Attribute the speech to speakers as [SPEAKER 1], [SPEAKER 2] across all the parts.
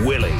[SPEAKER 1] Willie.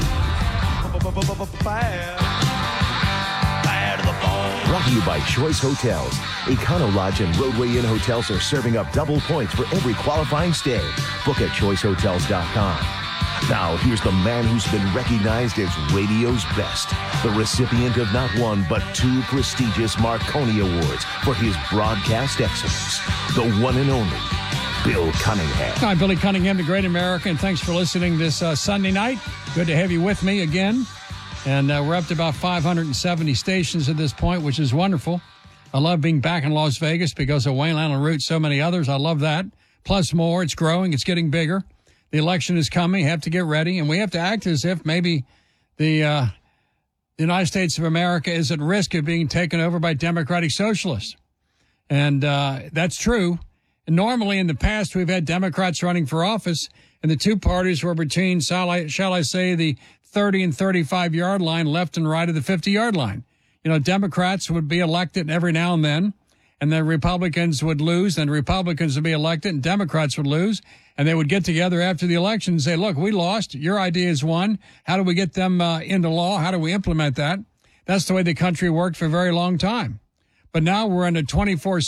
[SPEAKER 1] Brought to you by Choice Hotels. Econo Lodge and Roadway Inn hotels are serving up double points for every qualifying stay. Book at choicehotels.com. Now, here's the man who's been recognized as radio's best, the recipient of not one, but 2 prestigious Marconi Awards for his broadcast excellence, the one and only Bill Cunningham.
[SPEAKER 2] Hi, Billy Cunningham, the Great American. Thanks for listening this Sunday night. Good to have you with me again. And we're up to about 570 stations at this point, which is wonderful. I love being back in Las Vegas because of Wayne Allen Root, so many others. I love that. Plus more. It's growing. It's getting bigger. The election is coming. Have to get ready. And we have to act as if maybe the United States of America is at risk of being taken over by democratic socialists. And that's true. And normally in the past, we've had Democrats running for office, and the two parties were between, shall I say, the 30 and 35-yard line, left and right of the 50-yard line. You know, Democrats would be elected every now and then, and then Republicans would lose, and Republicans would be elected, and Democrats would lose, and they would get together after the election and say, look, we lost. Your idea is won. How do we get them into law? How do we implement that? That's the way the country worked for a very long time. But now we're in a 24/7,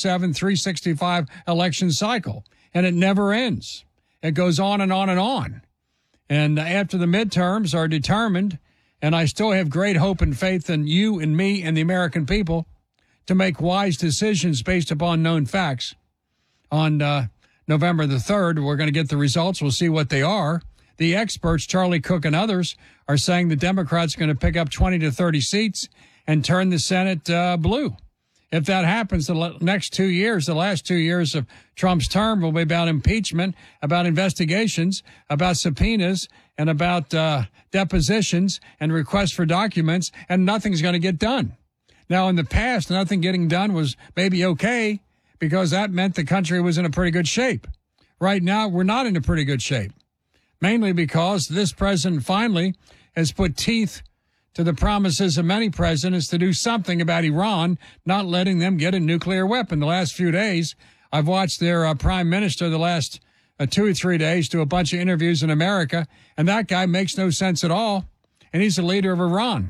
[SPEAKER 2] 365 election cycle, and it never ends. It goes on and on and on. And after the midterms are determined, and I still have great hope and faith in you and me and the American people to make wise decisions based upon known facts. On November the 3rd, we're going to get the results. We'll see what they are. The experts, Charlie Cook and others, are saying the Democrats are going to pick up 20 to 30 seats and turn the Senate blue. If that happens, the next 2 years, the last 2 years of Trump's term will be about impeachment, about investigations, about subpoenas, and about depositions and requests for documents, and nothing's going to get done. Now, in the past, nothing getting done was maybe okay because that meant the country was in a pretty good shape. Right now, we're not in a pretty good shape, mainly because this president finally has put teeth to the promises of many presidents to do something about Iran, not letting them get a nuclear weapon. The last few days, I've watched their prime minister the last 2 or 3 days do a bunch of interviews in America, and that guy makes no sense at all, and he's the leader of Iran.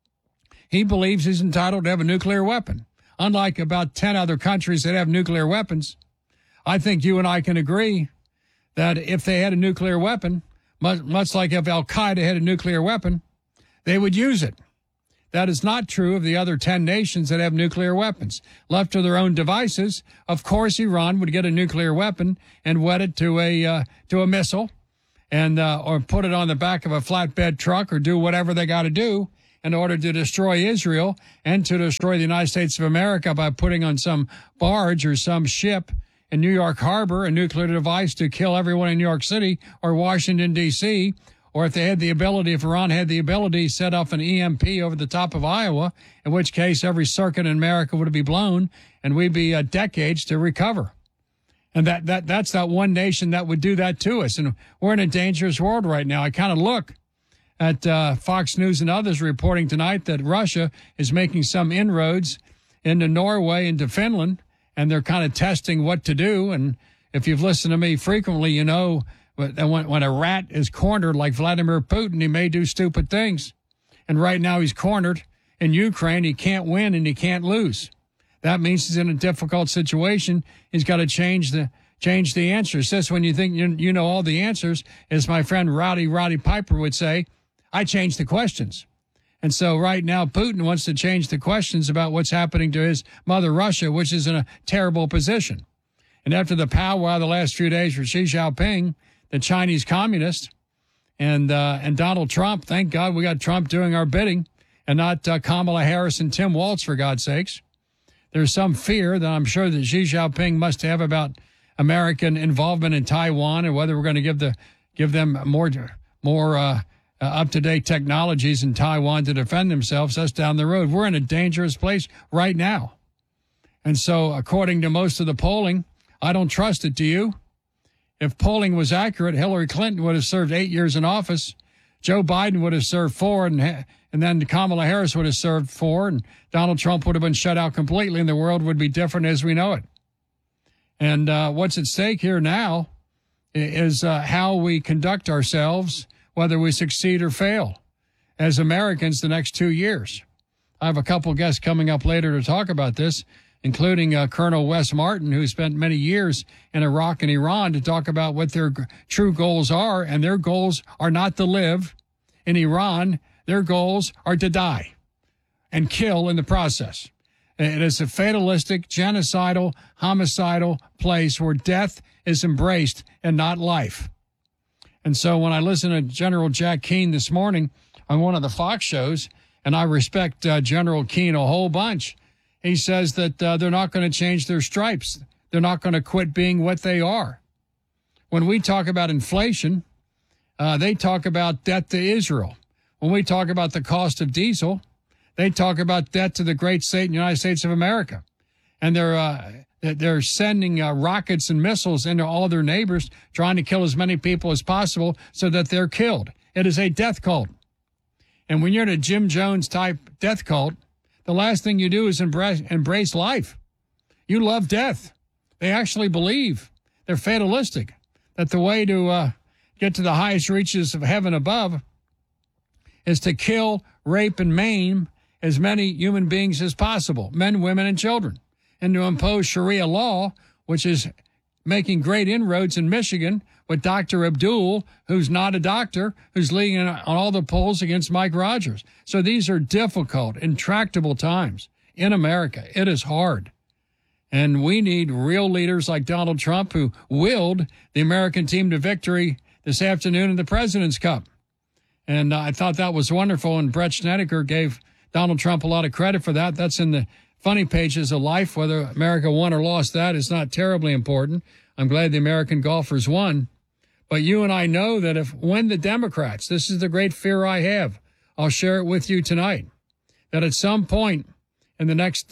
[SPEAKER 2] He believes he's entitled to have a nuclear weapon, unlike about 10 other countries that have nuclear weapons. I think you and I can agree that if they had a nuclear weapon, much like if Al-Qaeda had a nuclear weapon, they would use it. That is not true of the other 10 nations that have nuclear weapons. Left to their own devices, of course, Iran would get a nuclear weapon and wed it to a missile, and or put it on the back of a flatbed truck or do whatever they got to do in order to destroy Israel and to destroy the United States of America by putting on some barge or some ship in New York Harbor a nuclear device to kill everyone in New York City or Washington, D.C., or if Iran had the ability to set off an EMP over the top of Iowa, in which case every circuit in America would be blown and we'd be decades to recover. And that's that one nation that would do that to us. And we're in a dangerous world right now. I kind of look at Fox News and others reporting tonight that Russia is making some inroads into Norway, into Finland, and they're kind of testing what to do. And if you've listened to me frequently, you know, when a rat is cornered like Vladimir Putin, he may do stupid things. And right now he's cornered in Ukraine. He can't win and he can't lose. That means he's in a difficult situation. He's got to change the answers. That's when you think you know all the answers. As my friend Roddy Piper would say, I change the questions. And so right now Putin wants to change the questions about what's happening to his mother Russia, which is in a terrible position. And after the powwow the last few days for Xi Jinping, the Chinese communist, and Donald Trump. Thank God we got Trump doing our bidding and not Kamala Harris and Tim Walz, for God's sakes. There's some fear that I'm sure that Xi Jinping must have about American involvement in Taiwan and whether we're going to give them more up-to-date technologies in Taiwan to defend themselves. That's down the road. We're in a dangerous place right now. And so according to most of the polling, I don't trust it. Do you? If polling was accurate, Hillary Clinton would have served 8 years in office. Joe Biden would have served 4, and then Kamala Harris would have served 4, and Donald Trump would have been shut out completely, and the world would be different as we know it. And what's at stake here now is how we conduct ourselves whether we succeed or fail as Americans the next 2 years. I have a couple guests coming up later to talk about this, including Colonel Wes Martin, who spent many years in Iraq and Iran, to talk about what their true goals are. And their goals are not to live in Iran. Their goals are to die and kill in the process. It is a fatalistic, genocidal, homicidal place where death is embraced and not life. And so when I listened to General Jack Keane this morning on one of the Fox shows, and I respect General Keane a whole bunch, he says that they're not going to change their stripes. They're not going to quit being what they are. When we talk about inflation, they talk about debt to Israel. When we talk about the cost of diesel, they talk about debt to the great state, United States of America. And they're sending rockets and missiles into all their neighbors, trying to kill as many people as possible so that they're killed. It is a death cult. And when you're in a Jim Jones type death cult, the last thing you do is embrace life. You love death. They actually believe, they're fatalistic, that the way to get to the highest reaches of heaven above is to kill, rape, and maim as many human beings as possible, men, women, and children, and to impose Sharia law, which is making great inroads in Michigan with Dr. Abdul, who's not a doctor, who's leading on all the polls against Mike Rogers. So these are difficult, intractable times in America. It is hard. And we need real leaders like Donald Trump, who willed the American team to victory this afternoon in the President's Cup. And I thought that was wonderful. And Brett Snedeker gave Donald Trump a lot of credit for that. That's in the funny pages of life. Whether America won or lost that is not terribly important. I'm glad the American golfers won. But you and I know that when the Democrats, this is the great fear I have, I'll share it with you tonight, that at some point in the next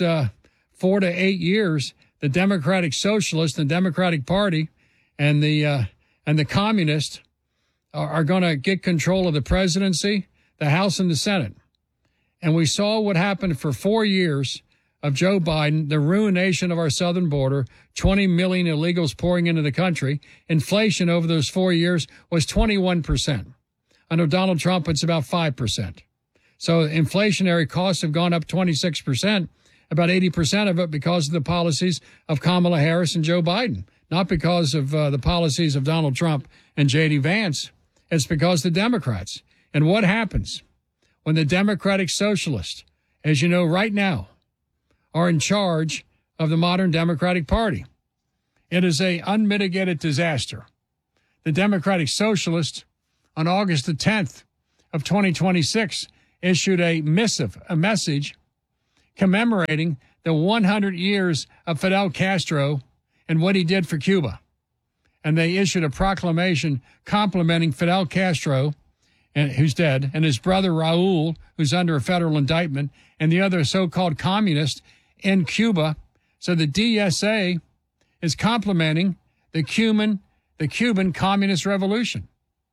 [SPEAKER 2] 4 to 8 years, the Democratic Socialists, the Democratic Party, and the Communists are going to get control of the presidency, the House, and the Senate. And we saw what happened for 4 years of Joe Biden, the ruination of our southern border, 20 million illegals pouring into the country. Inflation over those 4 years was 21%. Under Donald Trump, it's about 5%. So inflationary costs have gone up 26%, about 80% of it because of the policies of Kamala Harris and Joe Biden, not because of the policies of Donald Trump and J.D. Vance. It's because the Democrats. And what happens when the Democratic Socialists, as you know right now, are in charge of the modern Democratic Party? It is an unmitigated disaster. The Democratic Socialists, on August the 10th of 2026, issued a message commemorating the 100 years of Fidel Castro and what he did for Cuba. And they issued a proclamation complimenting Fidel Castro, who's dead, and his brother Raul, who's under a federal indictment, and the other so-called communists in Cuba. So the DSA is complimenting the Cuban communist revolution,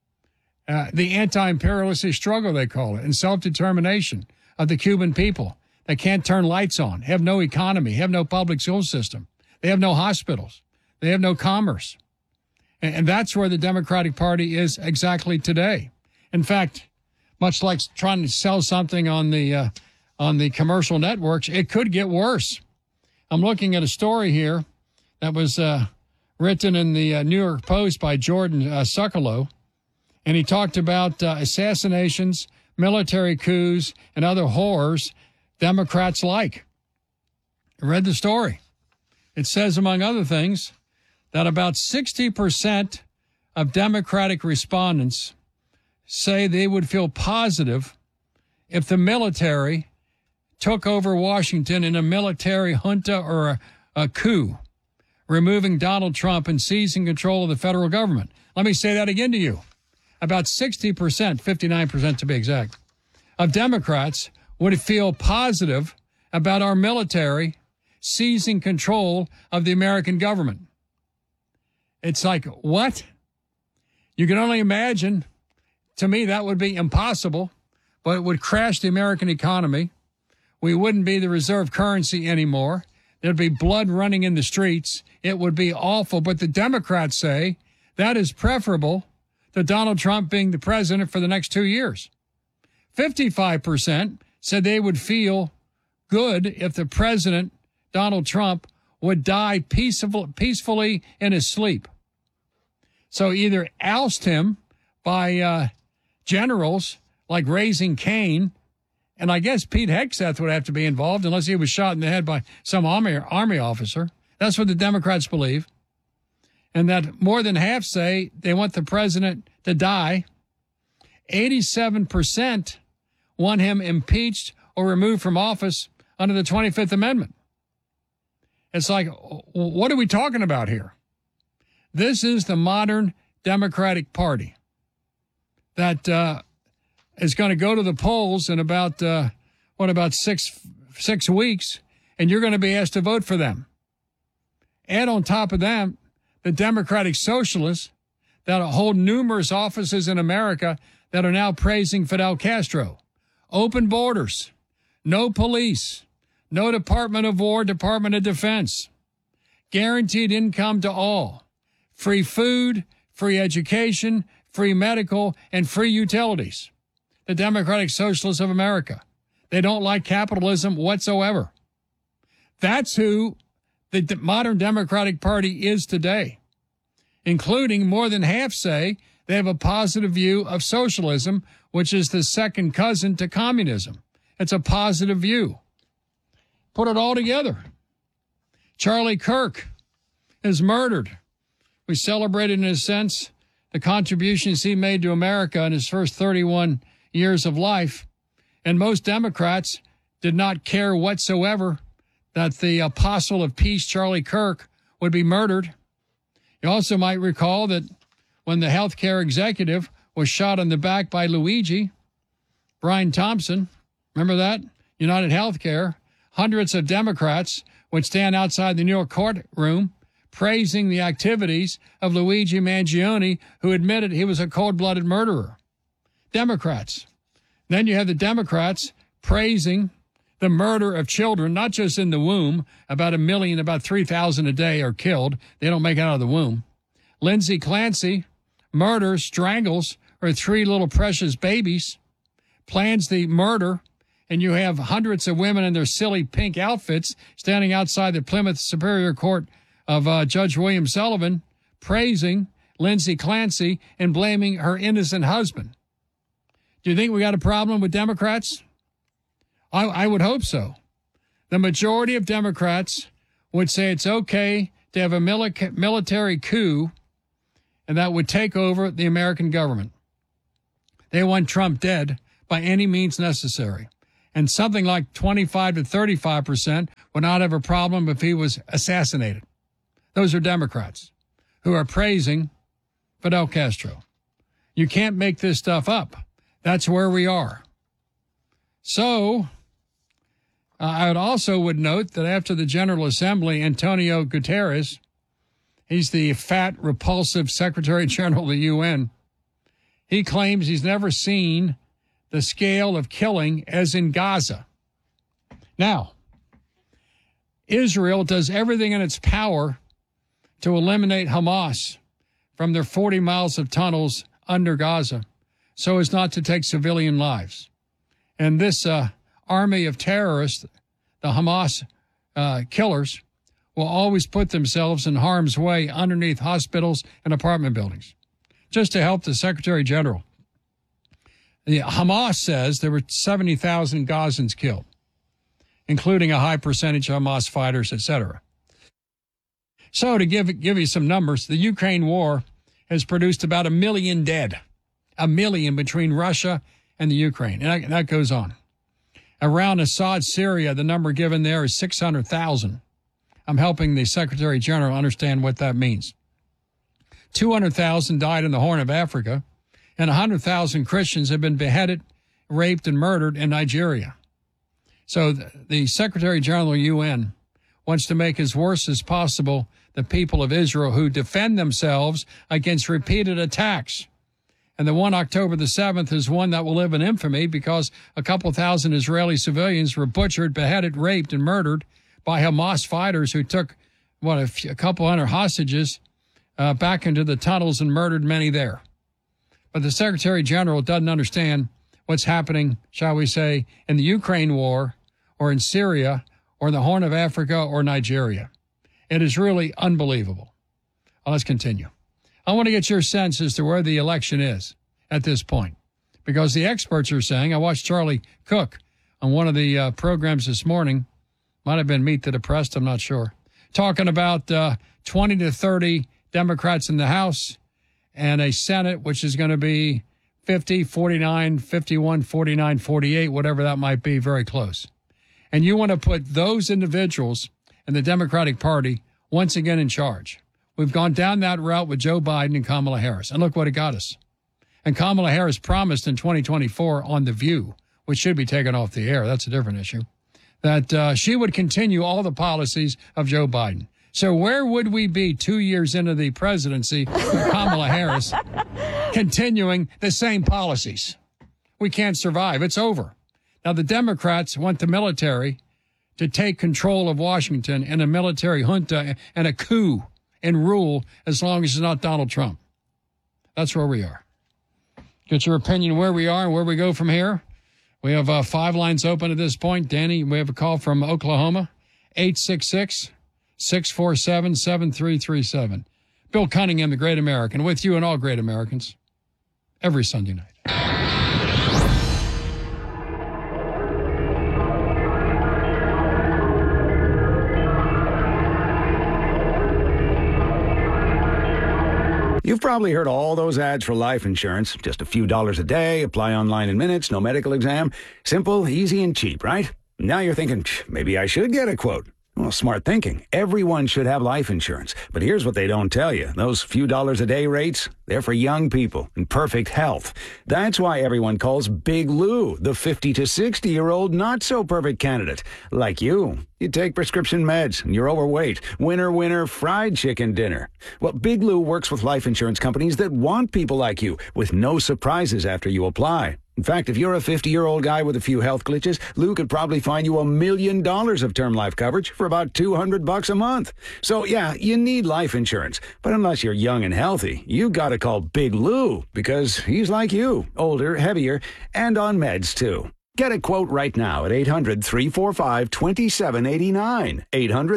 [SPEAKER 2] the anti-imperialist struggle, they call it, and self-determination of the Cuban people. They can't turn lights on, have no economy, have no public school system. They have no hospitals. They have no commerce. And that's where the Democratic Party is exactly today. In fact, much like trying to sell something on the commercial networks, it could get worse. I'm looking at a story here that was written in the New York Post by Jordan Sukalo, and he talked about assassinations, military coups, and other horrors Democrats like. I read the story. It says, among other things, that about 60% of Democratic respondents say they would feel positive if the military took over Washington in a military junta or a coup, removing Donald Trump and seizing control of the federal government. Let me say that again to you. About 60%, 59% to be exact, of Democrats would feel positive about our military seizing control of the American government. It's like, what? You can only imagine. To me, that would be impossible, but it would crash the American economy. We wouldn't be the reserve currency anymore. There'd be blood running in the streets. It would be awful. But the Democrats say that is preferable to Donald Trump being the president for the next 2 years. 55% said they would feel good if the president, Donald Trump, would die peacefully in his sleep. So either oust him by generals like Raising Cain, and I guess Pete Hegseth would have to be involved unless he was shot in the head by some army officer. That's what the Democrats believe. And that more than half say they want the president to die. 87% want him impeached or removed from office under the 25th Amendment. It's like, what are we talking about here? This is the modern Democratic Party that is going to go to the polls in about 6 weeks, and you're going to be asked to vote for them. Add on top of that, the Democratic Socialists that hold numerous offices in America that are now praising Fidel Castro. Open borders, no police, no Department of War, Department of Defense, guaranteed income to all, free food, free education, free medical, and free utilities. The Democratic Socialists of America. They don't like capitalism whatsoever. That's who the modern Democratic Party is today, including more than half say they have a positive view of socialism, which is the second cousin to communism. It's a positive view. Put it all together. Charlie Kirk is murdered. We celebrated, in a sense, the contributions he made to America in his first 31 years of life. And most Democrats did not care whatsoever that the apostle of peace, Charlie Kirk, would be murdered. You also might recall that when the healthcare executive was shot in the back by Luigi, Brian Thompson, remember that? United Healthcare, hundreds of Democrats would stand outside the New York courtroom praising the activities of Luigi Mangione, who admitted he was a cold-blooded murderer. Democrats. Then you have the Democrats praising the murder of children, not just in the womb. About 3,000 a day are killed. They don't make it out of the womb. Lindsay Clancy murders, strangles her 3 little precious babies, plans the murder, and you have hundreds of women in their silly pink outfits standing outside the Plymouth Superior Court of Judge William Sullivan praising Lindsay Clancy and blaming her innocent husband. Do you think we got a problem with Democrats? I would hope so. The majority of Democrats would say it's okay to have a military coup, and that would take over the American government. They want Trump dead by any means necessary. And something like 25 to 35% would not have a problem if he was assassinated. Those are Democrats who are praising Fidel Castro. You can't make this stuff up. That's where we are. So I would note that after the General Assembly, Antonio Guterres, he's the fat, repulsive Secretary General of the UN, he claims he's never seen the scale of killing as in Gaza. Now, Israel does everything in its power to eliminate Hamas from their 40 miles of tunnels under Gaza so as not to take civilian lives. And this army of terrorists, the Hamas killers, will always put themselves in harm's way underneath hospitals and apartment buildings, just to help the Secretary General. The Hamas says there were 70,000 Gazans killed, including a high percentage of Hamas fighters, etc. So to give you some numbers, the Ukraine war has produced about 1 million dead, 1 million between Russia and the Ukraine. And that goes on. Around Assad, Syria, the number given there is 600,000. I'm helping the Secretary General understand what that means. 200,000 died in the Horn of Africa, and 100,000 Christians have been beheaded, raped, and murdered in Nigeria. So the Secretary General of the UN wants to make as worse as possible the people of Israel who defend themselves against repeated attacks. And the one October the 7th is one that will live in infamy because a couple thousand Israeli civilians were butchered, beheaded, raped, and murdered by Hamas fighters who took, a couple hundred hostages back into the tunnels and murdered many there. But the Secretary General doesn't understand what's happening, shall we say, in the Ukraine war or in Syria or in the Horn of Africa or Nigeria. It is really unbelievable. Let's continue. I want to get your sense as to where the election is at this point, because the experts are saying, I watched Charlie Cook on one of the programs this morning, might have been Meet the Depressed, I'm not sure, talking about 20 to 30 Democrats in the House and a Senate, which is going to be 50, 49, 51, 49, 48, whatever that might be, very close. And you want to put those individuals in the Democratic Party once again in charge. We've gone down that route with Joe Biden and Kamala Harris, and look what it got us. And Kamala Harris promised in 2024 on The View, which should be taken off the air, that's a different issue, that she would continue all the policies of Joe Biden. So where would we be 2 years into the presidency with Kamala Harris continuing the same policies? We can't survive. It's over. Now, the Democrats want the military to take control of Washington and a military junta and a coup and rule as long as it's not Donald Trump. That's where we are. Get your opinion where we are and where we go from here. We have 5 lines open at this point. Danny, we have a call from Oklahoma, 866-647-7337. Bill Cunningham, the Great American, with you and all great Americans every Sunday night.
[SPEAKER 3] You've probably heard all those ads for life insurance. Just a few dollars a day, apply online in minutes, no medical exam. Simple, easy, and cheap, right? Now you're thinking, maybe I should get a quote. Well, smart thinking. Everyone should have life insurance. But here's what they don't tell you. Those few dollars a day rates, they're for young people in perfect health. That's why everyone calls Big Lou the 50 to 60-year-old not-so-perfect candidate. Like you. You take prescription meds, and you're overweight. Winner, winner, fried chicken dinner. Well, Big Lou works with life insurance companies that want people like you, with no surprises after you apply. In fact, if you're a 50-year-old guy with a few health glitches, Lou could probably find you $1 million of term life coverage for about $200 a month. So, yeah, you need life insurance. But unless you're young and healthy, you gotta call Big Lou, because he's like you, older, heavier, and on meds, too. Get a quote right now at 800-345-2789.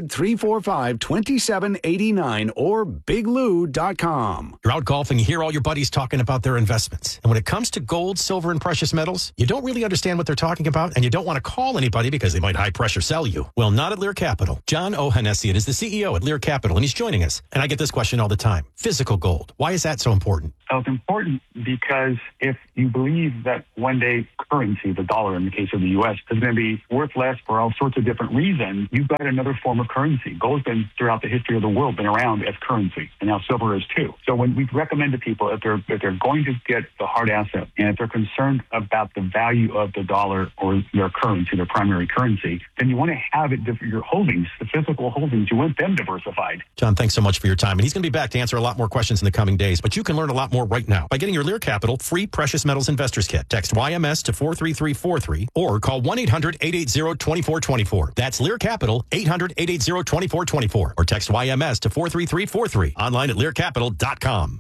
[SPEAKER 3] 800-345-2789 or biglou.com.
[SPEAKER 4] You're out golfing, you hear all your buddies talking about their investments. And when it comes to gold, silver, and precious metals, you don't really understand what they're talking about, and you don't want to call anybody because they might high-pressure sell you. Well, not at Lear Capital. John Ohanessian is the CEO at Lear Capital, and he's joining us. And I get this question all the time. Physical gold. Why is that so important?
[SPEAKER 5] So it's important because if you believe that one day currency, the dollar in the case of the U.S., is going to be worth less for all sorts of different reasons, you've got another form of currency. Gold's been, throughout the history of the world, been around as currency, and now silver is too. So when we recommend to people, if they're going to get the hard asset, and if they're concerned about the value of the dollar or their currency, their primary currency, then you want to have it, your holdings, the physical holdings, you want them diversified.
[SPEAKER 4] John, thanks so much for your time. And he's going to be back to answer a lot more questions in the coming days, but you can learn a lot more right now by getting your Lear Capital free Precious Metals Investors Kit. Text YMS to 43343 or call 1-800-880-2424. That's Lear Capital, 800-880-2424. Or text YMS to 43343. Online at learcapital.com.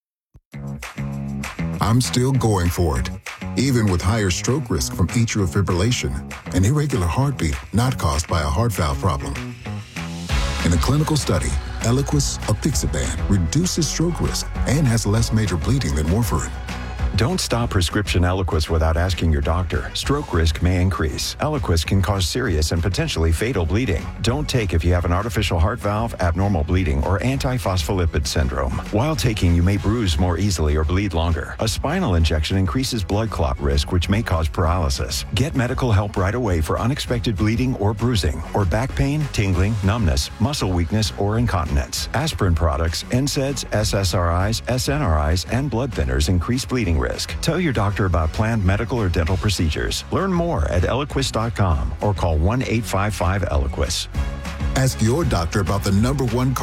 [SPEAKER 6] I'm still going for it, even with higher stroke risk from atrial fibrillation, an irregular heartbeat not caused by a heart valve problem. In a clinical study, Eliquis apixaban reduces stroke risk and has less major bleeding than warfarin.
[SPEAKER 7] Don't stop prescription Eliquis without asking your doctor. Stroke risk may increase. Eliquis can cause serious and potentially fatal bleeding. Don't take if you have an artificial heart valve, abnormal bleeding, or antiphospholipid syndrome. While taking, you may bruise more easily or bleed longer. A spinal injection increases blood clot risk, which may cause paralysis. Get medical help right away for unexpected bleeding or bruising, or back pain, tingling, numbness, muscle weakness, or incontinence. Aspirin products, NSAIDs, SSRIs, SNRIs, and blood thinners increase bleeding risk. Tell your doctor about planned medical or dental procedures. Learn more at Eliquis.com or call 1-855-ELIQUIS.
[SPEAKER 6] Ask your doctor about the #1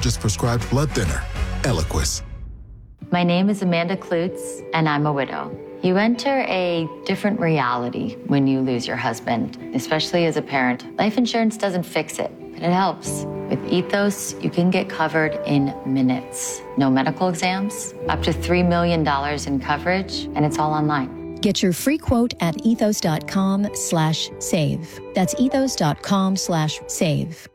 [SPEAKER 6] cardiologist-prescribed blood thinner, Eliquis.
[SPEAKER 8] My name is Amanda Klutz, and I'm a widow. You enter a different reality when you lose your husband, especially as a parent. Life insurance doesn't fix it, but it helps. With Ethos, you can get covered in minutes. No medical exams, up to $3 million in coverage, and it's all online.
[SPEAKER 9] Get your free quote at ethos.com/save. That's ethos.com/save.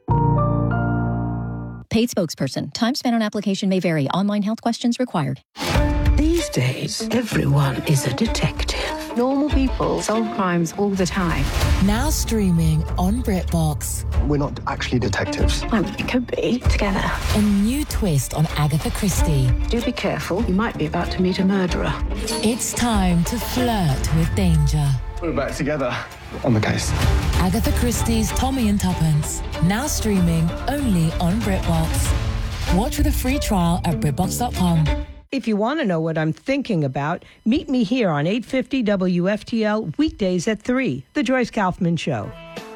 [SPEAKER 9] Paid spokesperson. Time spent on application may vary. Online health questions required.
[SPEAKER 10] These days, everyone is a detective. Normal people solve crimes all the time.
[SPEAKER 11] Now streaming on BritBox.
[SPEAKER 12] We're not actually detectives.
[SPEAKER 10] We could be together.
[SPEAKER 11] A new twist on Agatha Christie.
[SPEAKER 10] Do be careful. You might be about to meet a murderer.
[SPEAKER 11] It's time to flirt with danger.
[SPEAKER 12] We're back together on the case.
[SPEAKER 11] Agatha Christie's Tommy and Tuppence. Now streaming only on BritBox. Watch with a free trial at BritBox.com.
[SPEAKER 13] If you want to know what I'm thinking about, meet me here on 850 WFTL weekdays at 3, The Joyce Kaufman Show.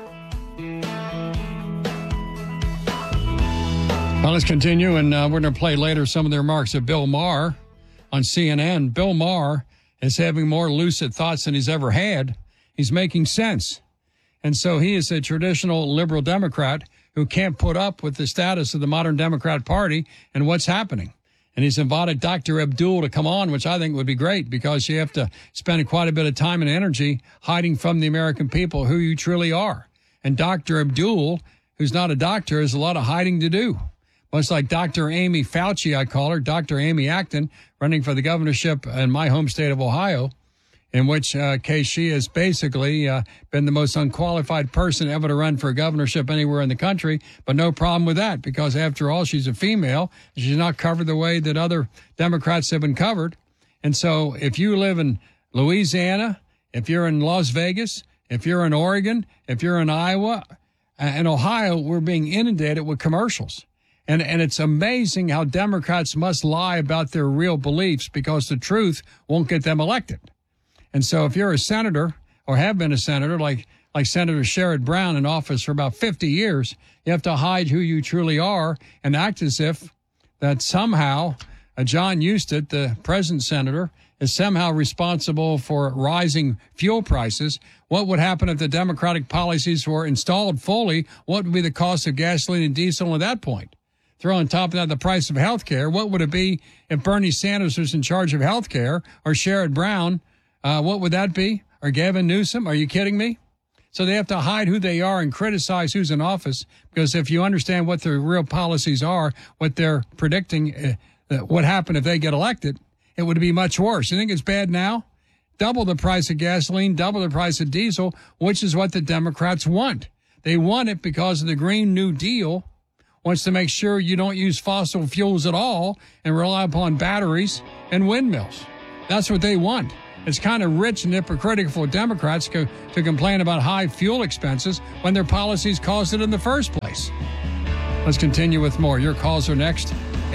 [SPEAKER 2] Well, let's continue, and we're going to play later some of the remarks of Bill Maher on CNN. Bill Maher is having more lucid thoughts than he's ever had. He's making sense. And so he is a traditional liberal Democrat who can't put up with the status of the modern Democrat Party and what's happening. And he's invited Dr. Abdul to come on, which I think would be great because you have to spend quite a bit of time and energy hiding from the American people who you truly are. And Dr. Abdul, who's not a doctor, has a lot of hiding to do. Much like Dr. Amy Fauci, I call her, Dr. Amy Acton, running for the governorship in my home state of Ohio, in which case she has basically been the most unqualified person ever to run for a governorship anywhere in the country, but no problem with that because, after all, she's a female. She's not covered the way that other Democrats have been covered. And so if you live in Louisiana, if you're in Las Vegas, if you're in Oregon, if you're in Iowa and Ohio, we're being inundated with commercials. And it's amazing how Democrats must lie about their real beliefs because the truth won't get them elected. And so if you're a senator or have been a senator like Senator Sherrod Brown in office for about 50 years, you have to hide who you truly are and act as if that somehow John Husted, the present senator, is somehow responsible for rising fuel prices. What would happen if the Democratic policies were installed fully? What would be the cost of gasoline and diesel at that point? Throw on top of that the price of health care. What would it be if Bernie Sanders was in charge of health care or Sherrod Brown? What would that be? Or Gavin Newsom? Are you kidding me? So they have to hide who they are and criticize who's in office because if you understand what their real policies are, what they're predicting, what happened if they get elected, it would be much worse. You think it's bad now? Double the price of gasoline, double the price of diesel, which is what the Democrats want. They want it because of the Green New Deal wants to make sure you don't use fossil fuels at all and rely upon batteries and windmills. That's what they want. It's kind of rich and hypocritical for Democrats to complain about high fuel expenses when their policies caused it in the first place. Let's continue with more. Your calls are next.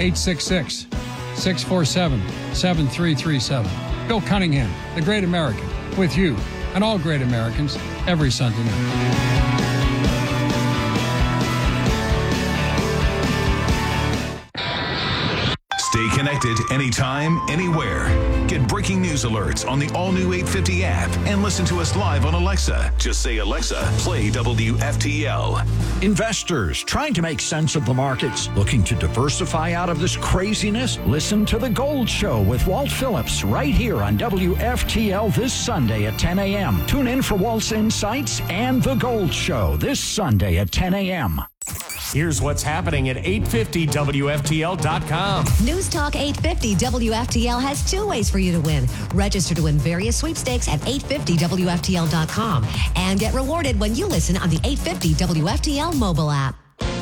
[SPEAKER 2] 866-647-7337. Bill Cunningham, the Great American, with you and all great Americans every Sunday night.
[SPEAKER 14] Stay connected anytime, anywhere. Get breaking news alerts on the all-new 850 app and listen to us live on Alexa. Just say, Alexa, play WFTL.
[SPEAKER 15] Investors trying to make sense of the markets, looking to diversify out of this craziness? Listen to The Gold Show with Walt Phillips right here on WFTL this Sunday at 10 a.m. Tune in for Walt's insights and The Gold Show this Sunday at 10 a.m.
[SPEAKER 16] Here's what's happening at 850WFTL.com.
[SPEAKER 17] News Talk 850 WFTL has two ways for you to win. Register to win various sweepstakes at 850WFTL.com and get rewarded when you listen on the 850 WFTL mobile app.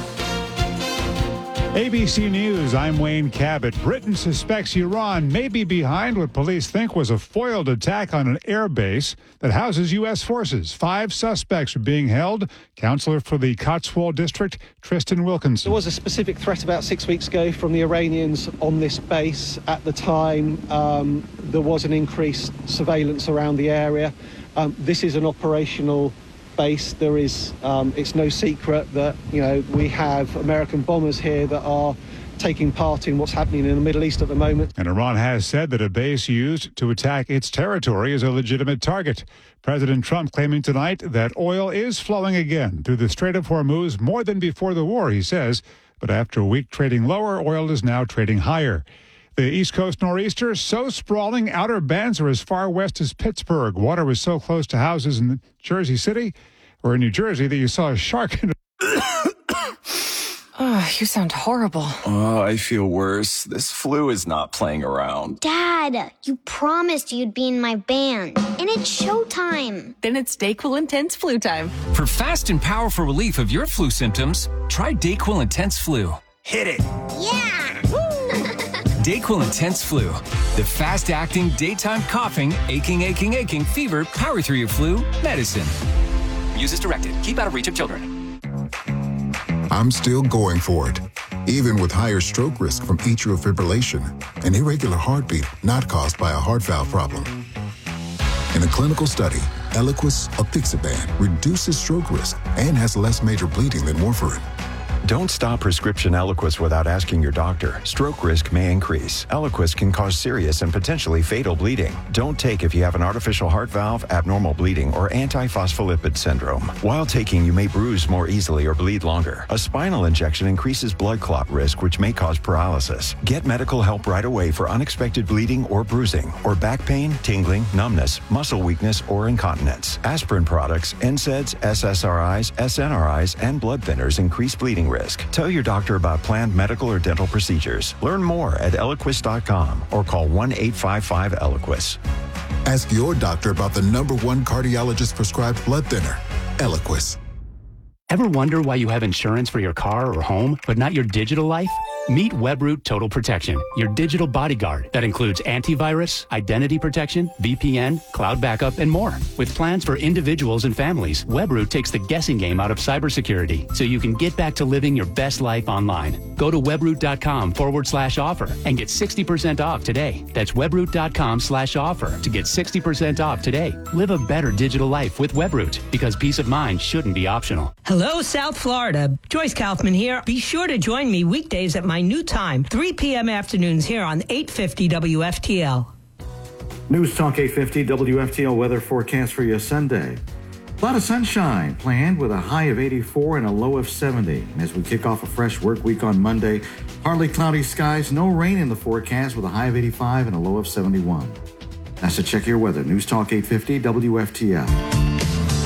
[SPEAKER 18] ABC News, I'm Wayne Cabot. Britain suspects Iran may be behind what police think was a foiled attack on an air base that houses U.S. forces. 5 suspects are being held. Counselor for the Cotswold District, Tristan Wilkinson.
[SPEAKER 19] There was a specific threat about 6 weeks ago from the Iranians on this base. At the time, there was an increased surveillance around the area. This is an operational base. There is, it's no secret that, we have American bombers here that are taking part in what's happening in the Middle East at the moment.
[SPEAKER 18] And Iran has said that a base used to attack its territory is a legitimate target. President Trump claiming tonight that oil is flowing again through the Strait of Hormuz more than before the war, he says. But after a week trading lower, oil is now trading higher. The East Coast nor'easter so sprawling, outer bands are as far west as Pittsburgh. Water was so close to houses in Jersey City or in New Jersey that you saw a shark in
[SPEAKER 20] Oh, you sound horrible.
[SPEAKER 21] Oh, I feel worse. This flu is not playing around.
[SPEAKER 22] Dad, you promised you'd be in my band, and it's showtime.
[SPEAKER 20] Then it's DayQuil Intense Flu time.
[SPEAKER 23] For fast and powerful relief of your flu symptoms, try DayQuil Intense Flu.
[SPEAKER 21] Hit it.
[SPEAKER 22] Yeah!
[SPEAKER 23] DayQuil Intense Flu. The fast-acting, daytime coughing, aching, fever, power through your flu medicine. Use as directed. Keep out of reach of children.
[SPEAKER 6] I'm still going for it, even with higher stroke risk from atrial fibrillation and irregular heartbeat not caused by a heart valve problem. In a clinical study, Eliquis apixaban reduces stroke risk and has less major bleeding than warfarin.
[SPEAKER 7] Don't stop prescription Eliquis without asking your doctor. Stroke risk may increase. Eliquis can cause serious and potentially fatal bleeding. Don't take if you have an artificial heart valve, abnormal bleeding, or antiphospholipid syndrome. While taking, you may bruise more easily or bleed longer. A spinal injection increases blood clot risk, which may cause paralysis. Get medical help right away for unexpected bleeding or bruising, or back pain, tingling, numbness, muscle weakness, or incontinence. Aspirin products, NSAIDs, SSRIs, SNRIs, and blood thinners increase bleeding risk. Tell your doctor about planned medical or dental procedures. Learn more at Eliquis.com or call 1-855-ELIQUIS.
[SPEAKER 6] Ask your doctor about the #1 cardiologist prescribed blood thinner, Eliquis.
[SPEAKER 24] Ever wonder why you have insurance for your car or home, but not your digital life? Meet Webroot Total Protection, your digital bodyguard that includes antivirus, identity protection, VPN, cloud backup, and more. With plans for individuals and families, Webroot takes the guessing game out of cybersecurity so you can get back to living your best life online. Go to webroot.com/offer and get 60% off today. That's webroot.com/offer to get 60% off today. Live a better digital life with Webroot, because peace of mind shouldn't be optional.
[SPEAKER 13] Hello, South Florida. Joyce Kaufman here. Be sure to join me weekdays at my new time, 3 p.m. afternoons here on 850 WFTL.
[SPEAKER 25] News Talk 850 WFTL weather forecast for your Sunday. A lot of sunshine planned with a high of 84 and a low of 70. And as we kick off a fresh work week on Monday, partly cloudy skies, no rain in the forecast with a high of 85 and a low of 71. That's to check your weather. News Talk 850 WFTL.